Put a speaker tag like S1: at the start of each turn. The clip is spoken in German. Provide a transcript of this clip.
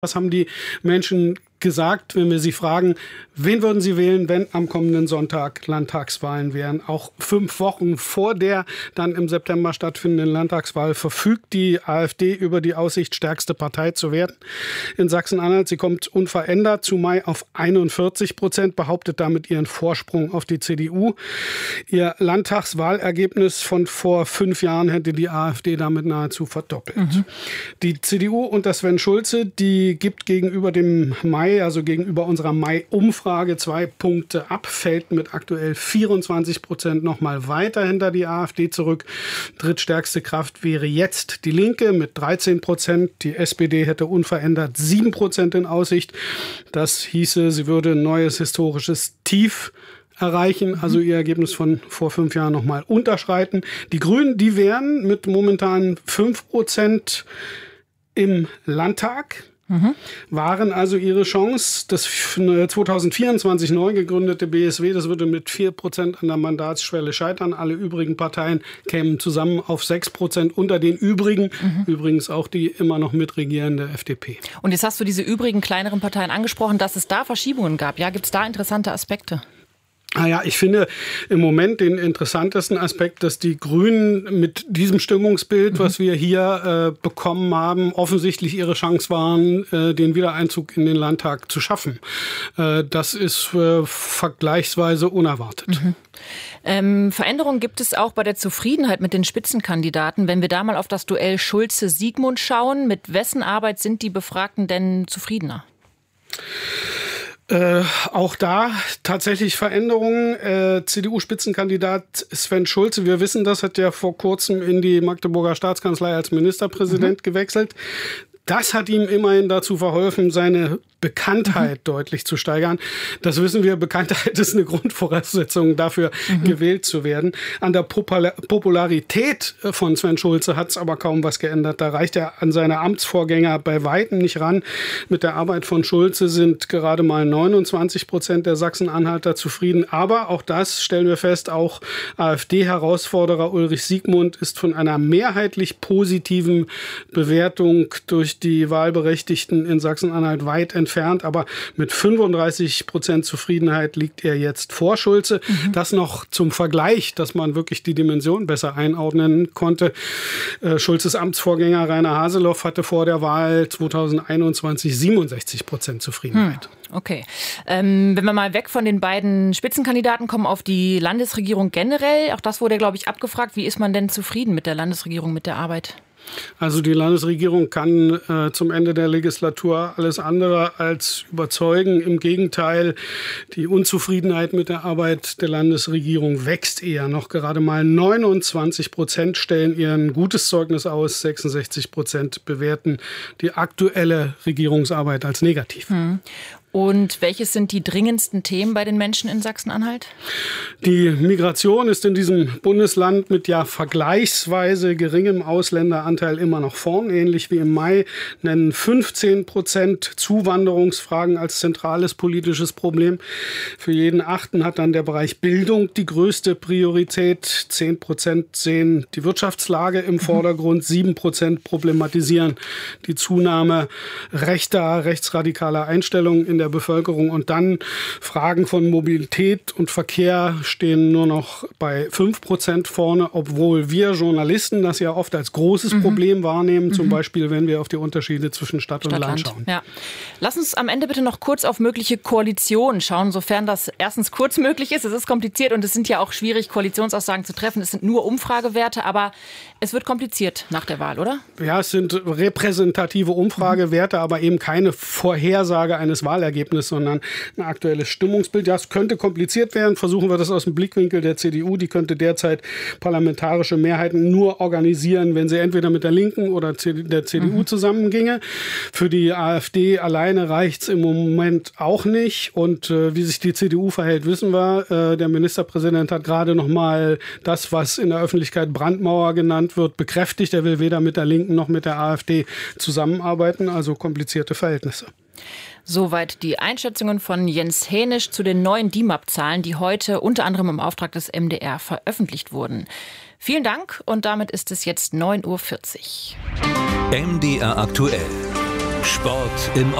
S1: Was haben die Menschen gesagt, wenn wir sie fragen, wen würden sie wählen, wenn am kommenden Sonntag Landtagswahlen wären? Auch 5 Wochen vor der dann im September stattfindenden Landtagswahl verfügt die AfD über die Aussicht, stärkste Partei zu werden. In Sachsen-Anhalt, sie kommt unverändert zu Mai auf 41%, behauptet damit ihren Vorsprung auf die CDU. Ihr Landtagswahlergebnis von vor 5 Jahren hätte die AfD damit nahezu verdoppelt. Die CDU unter Sven Schulze, die gibt gegenüber dem Mai, also gegenüber unserer Mai-Umfrage 2 Punkte ab, fällt mit aktuell 24% nochmal weiter hinter die AfD zurück. Drittstärkste Kraft wäre jetzt die Linke mit 13%. Die SPD hätte unverändert 7% in Aussicht. Das hieße, sie würde ein neues historisches Tief erreichen, also ihr Ergebnis von vor 5 Jahren nochmal unterschreiten. Die Grünen, die wären mit momentan 5% im Landtag. Waren also ihre Chance. Das 2024 neu gegründete BSW, das würde mit 4% an der Mandatsschwelle scheitern. Alle übrigen Parteien kämen zusammen auf 6% unter den übrigen. Übrigens auch die immer noch mitregierende FDP.
S2: Und jetzt hast du diese übrigen kleineren Parteien angesprochen, dass es da Verschiebungen gab. Ja, gibt es da interessante Aspekte?
S1: Naja, ich finde im Moment den interessantesten Aspekt, dass die Grünen mit diesem Stimmungsbild, was wir hier bekommen haben, offensichtlich ihre Chance waren, den Wiedereinzug in den Landtag zu schaffen. Das ist vergleichsweise unerwartet.
S2: Veränderungen gibt es auch bei der Zufriedenheit mit den Spitzenkandidaten. Wenn wir da mal auf das Duell Schulze-Siegmund schauen, mit wessen Arbeit sind die Befragten denn zufriedener?
S1: Auch da tatsächlich Veränderungen. CDU-Spitzenkandidat Sven Schulze, wir wissen das, hat ja vor kurzem in die Magdeburger Staatskanzlei als Ministerpräsident gewechselt. Das hat ihm immerhin dazu verholfen, seine Bekanntheit deutlich zu steigern. Das wissen wir, Bekanntheit ist eine Grundvoraussetzung dafür, gewählt zu werden. An der Popularität von Sven Schulze hat es aber kaum was geändert. Da reicht er an seine Amtsvorgänger bei weitem nicht ran. Mit der Arbeit von Schulze sind gerade mal 29% der Sachsen-Anhalter zufrieden. Aber auch das stellen wir fest, auch AfD-Herausforderer Ulrich Siegmund ist von einer mehrheitlich positiven Bewertung durch die Wahlberechtigten in Sachsen-Anhalt weit entfernt, aber mit 35% Zufriedenheit liegt er jetzt vor Schulze. Das noch zum Vergleich, dass man wirklich die Dimension besser einordnen konnte. Schulzes Amtsvorgänger Rainer Haseloff hatte vor der Wahl 2021 67% Zufriedenheit.
S2: Okay. Wenn wir mal weg von den beiden Spitzenkandidaten kommen auf die Landesregierung generell, auch das wurde, glaube ich, abgefragt. Wie ist man denn zufrieden mit der Landesregierung, mit der Arbeit?
S1: Also die Landesregierung kann zum Ende der Legislatur alles andere als überzeugen. Im Gegenteil, die Unzufriedenheit mit der Arbeit der Landesregierung wächst eher noch. Gerade mal 29% stellen ihr ein gutes Zeugnis aus, 66% bewerten die aktuelle Regierungsarbeit als negativ.
S2: Und welches sind die dringendsten Themen bei den Menschen in Sachsen-Anhalt?
S1: Die Migration ist in diesem Bundesland mit ja vergleichsweise geringem Ausländeranteil immer noch vorn. Ähnlich wie im Mai nennen 15% Zuwanderungsfragen als zentrales politisches Problem. Für jeden 8. hat dann der Bereich Bildung die größte Priorität. 10% sehen die Wirtschaftslage im Vordergrund. 7% problematisieren die Zunahme rechtsradikaler Einstellungen in der Bevölkerung, und dann Fragen von Mobilität und Verkehr stehen nur noch bei 5% vorne, obwohl wir Journalisten das ja oft als großes Problem wahrnehmen, zum Beispiel, wenn wir auf die Unterschiede zwischen Stadt und Land schauen.
S2: Ja. Lass uns am Ende bitte noch kurz auf mögliche Koalitionen schauen, sofern das erstens kurz möglich ist. Es ist kompliziert und es sind ja auch schwierig, Koalitionsaussagen zu treffen. Es sind nur Umfragewerte, aber es wird kompliziert nach der Wahl, oder?
S1: Ja, es sind repräsentative Umfragewerte, aber eben keine Vorhersage eines Wahlergebnisses, sondern ein aktuelles Stimmungsbild. Ja, es könnte kompliziert werden. Versuchen wir das aus dem Blickwinkel der CDU. Die könnte derzeit parlamentarische Mehrheiten nur organisieren, wenn sie entweder mit der Linken oder der CDU zusammenginge. Für die AfD alleine reicht es im Moment auch nicht. Und wie sich die CDU verhält, wissen wir. Der Ministerpräsident hat gerade noch mal das, was in der Öffentlichkeit Brandmauer genannt wird, bekräftigt. Er will weder mit der Linken noch mit der AfD zusammenarbeiten. Also komplizierte Verhältnisse.
S2: Soweit die Einschätzungen von Jens Hänisch zu den neuen DIMAP-Zahlen, die heute unter anderem im Auftrag des MDR veröffentlicht wurden. Vielen Dank und damit ist es jetzt 9:40 Uhr.
S3: MDR aktuell. Sport im